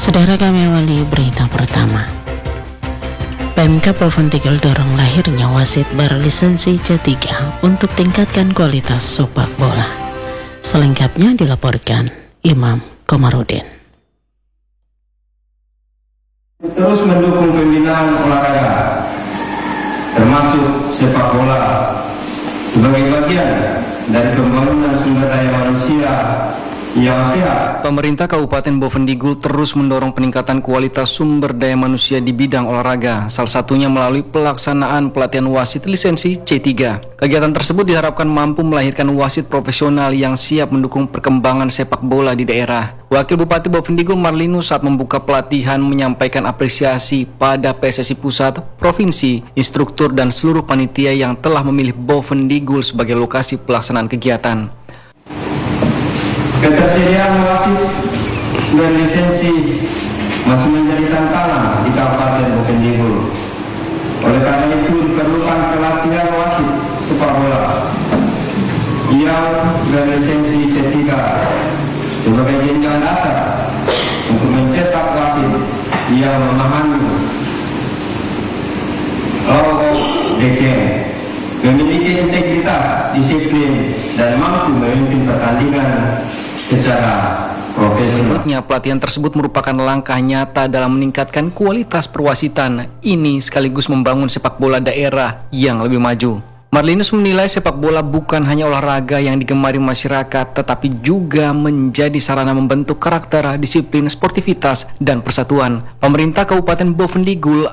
Saudara, kami awali berita pertama. PMK Bovendigul dorong lahirnya wasit berlisensi C3 untuk tingkatkan kualitas sepak bola. Selengkapnya dilaporkan Imam Komarudin. Terus mendukung pembinaan olahraga, termasuk sepak bola, sebagai bagian dari pembangunan sumber daya manusia yang sehat. Pemerintah Kabupaten Bovendigul terus mendorong peningkatan kualitas sumber daya manusia di bidang olahraga, salah satunya melalui pelaksanaan pelatihan wasit lisensi C3. Kegiatan tersebut diharapkan mampu melahirkan wasit profesional yang siap mendukung perkembangan sepak bola di daerah. Wakil Bupati Bovendigul Marlinus saat membuka pelatihan menyampaikan apresiasi pada PSSI Pusat, Provinsi, instruktur dan seluruh panitia yang telah memilih Bovendigul sebagai lokasi pelaksanaan kegiatan. Ketersediaan wasit berlisensi masih menjadi tantangan di Kabupaten Bovendigul. Oleh karena itu diperlukan pelatihan wasit sepak bola yang berlisensi C3 sebagai jenjang dasar untuk mencetak wasit yang memahami logos DKM, memiliki integritas, disiplin, dan mampu memimpin pertandingan secara profesional. Menurutnya, pelatihan tersebut merupakan langkah nyata dalam meningkatkan kualitas perwasitan ini sekaligus membangun sepak bola daerah yang lebih maju. Marlinus menilai sepak bola bukan hanya olahraga yang digemari masyarakat, tetapi juga menjadi sarana membentuk karakter, disiplin, sportivitas, dan persatuan. Pemerintah Kabupaten Bovendigul